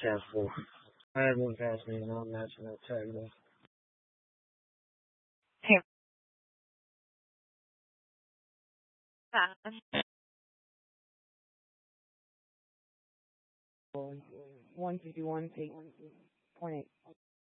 careful. I had one pass me and I'm matching that tag though. Hey, fast. 151, 8.8.